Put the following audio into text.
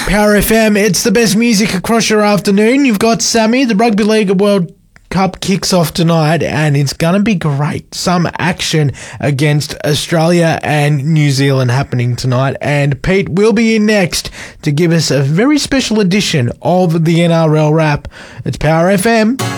Power FM, it's the best music across your afternoon. You've got Sammy, the Rugby League World Cup kicks off tonight and it's going to be great. Some action against Australia and New Zealand happening tonight, and Pete will be in next to give us a very special edition of the NRL Wrap. It's Power FM.